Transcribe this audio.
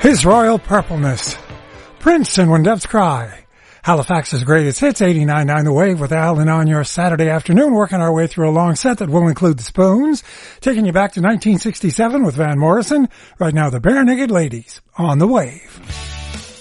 His Royal Purpleness, Prince and When Doves Cry, Halifax's greatest hits, 89.9 The Wave with Alan on your Saturday afternoon, working our way through a long set that will include the Spoons, taking you back to 1967 with Van Morrison. Right now, the Bare Naked Ladies on The Wave.